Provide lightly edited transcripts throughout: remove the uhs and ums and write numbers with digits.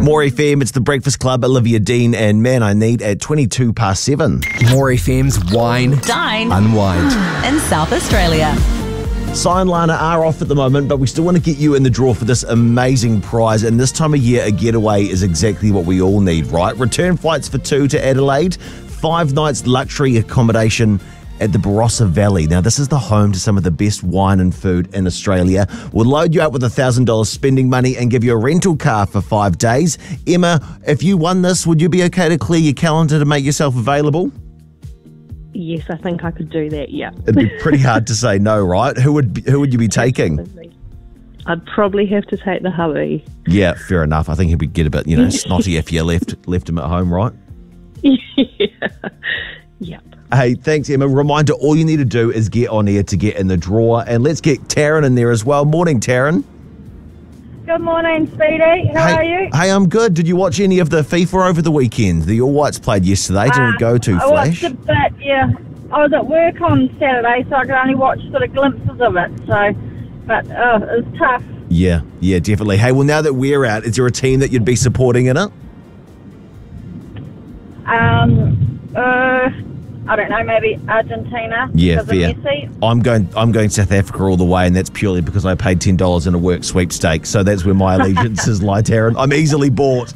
More FM, it's The Breakfast Club, Olivia Dean and Man I Need at 7:22. More FM's Wine, Dine, Unwind. in South Australia. Si and Lana are off at the moment, but we still want to get you in the draw for this amazing prize. And this time of year, a getaway is exactly what we all need, right? Return flights for 2 to Adelaide, 5 nights luxury accommodation at the Barossa Valley. Now, this is the home to some of the best wine and food in Australia. We'll load you up with $1,000 spending money and give you a rental car for 5 days. Emma, if you won this, would you be okay to clear your calendar to make yourself available? Yes, I think I could do that, yeah. It'd be pretty hard to say no, right? Who would you be taking? I'd probably have to take the hubby. Yeah, fair enough. I think he'd get a bit, snotty if you left him at home, right? Yeah. Yep. Hey, thanks, Emma. Reminder, all you need to do is get on air to get in the draw. And let's get Taryn in there as well. Morning, Taryn. Good morning, Speedy. How are you? Hey, I'm good. Did you watch any of the FIFA over the weekend? The All Whites played yesterday. Didn't go too flash. I watched a bit, yeah. I was at work on Saturday, so I could only watch sort of glimpses of it. So, but it was tough. Yeah, definitely. Hey, well, now that we're out, is there a team that you'd be supporting in it? I don't know, maybe Argentina. Yeah, because fair. of Messi. I'm going South Africa all the way, and that's purely because I paid $10 in a work sweepstake. So that's where my allegiances lie, Taryn. I'm easily bought.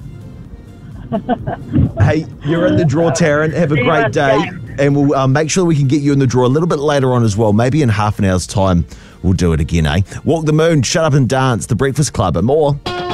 Hey, you're in the draw, Taryn. Have a great day. And we'll make sure we can get you in the draw a little bit later on as well. Maybe in half an hour's time, we'll do it again, eh? Walk the Moon, Shut Up and Dance, The Breakfast Club, and more.